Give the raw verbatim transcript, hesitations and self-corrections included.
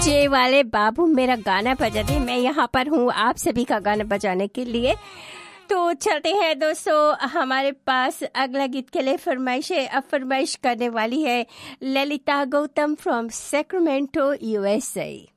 DJ वाले बाबू मेरा गाना बजा दे। मैं यहाँ पर हूँ आप सभी का गाना बजाने के लिए। तो चलते हैं दोस्तों, हमारे पास अगला गीत के लिए फरमाइश है। अब फरमाइश करने वाली है Lalita Gautam from Sacramento USA.